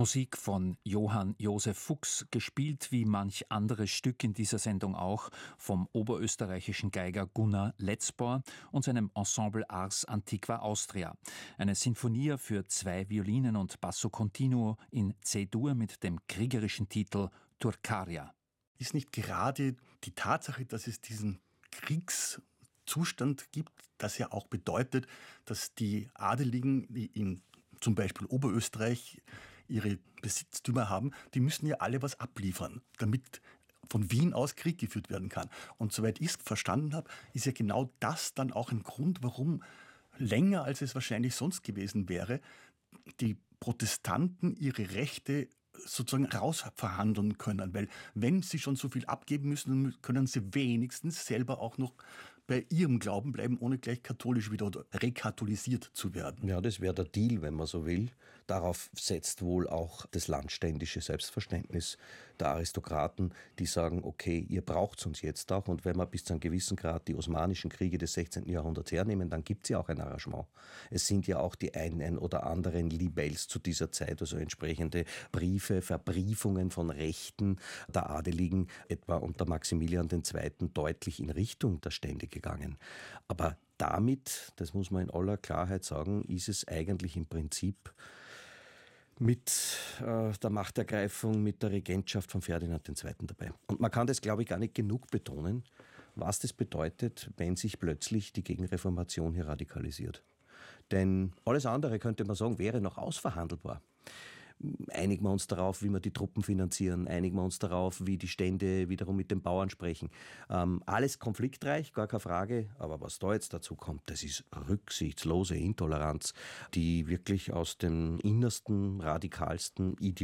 Musik von Johann Josef Fuchs, gespielt wie manch anderes Stück in dieser Sendung auch vom oberösterreichischen Geiger Gunnar Letzbauer und seinem Ensemble Ars Antiqua Austria. Eine Sinfonia für 2 Violinen und Basso Continuo in C-Dur mit dem kriegerischen Titel Turcaria. Ist nicht gerade die Tatsache, dass es diesen Kriegszustand gibt, das ja auch bedeutet, dass die Adeligen, die in zum Beispiel Oberösterreich ihre Besitztümer haben, die müssen ja alle was abliefern, damit von Wien aus Krieg geführt werden kann. Und soweit ich es verstanden habe, ist ja genau das dann auch ein Grund, warum länger als es wahrscheinlich sonst gewesen wäre, die Protestanten ihre Rechte sozusagen rausverhandeln können. Weil wenn sie schon so viel abgeben müssen, dann können sie wenigstens selber auch noch bei ihrem Glauben bleiben, ohne gleich katholisch wieder oder rekatholisiert zu werden. Ja, das wäre der Deal, wenn man so will. Darauf setzt wohl auch das landständische Selbstverständnis der Aristokraten, die sagen, okay, ihr braucht uns jetzt auch. Und wenn wir bis zu einem gewissen Grad die osmanischen Kriege des 16. Jahrhunderts hernehmen, dann gibt es ja auch ein Arrangement. Es sind ja auch die einen oder anderen Libels zu dieser Zeit, also entsprechende Briefe, Verbriefungen von Rechten der Adeligen, etwa unter Maximilian II. Deutlich in Richtung der Stände gegangen. Aber damit, das muss man in aller Klarheit sagen, ist es eigentlich im Prinzip mit der Machtergreifung, mit der Regentschaft von Ferdinand II. Dabei. Und man kann das, glaube ich, gar nicht genug betonen, was das bedeutet, wenn sich plötzlich die Gegenreformation hier radikalisiert. Denn alles andere, könnte man sagen, wäre noch ausverhandelbar. Einigen wir uns darauf, wie wir die Truppen finanzieren, einigen wir uns darauf, wie die Stände wiederum mit den Bauern sprechen. Alles konfliktreich, gar keine Frage, aber was da jetzt dazu kommt, das ist rücksichtslose Intoleranz, die wirklich aus dem innersten, radikalsten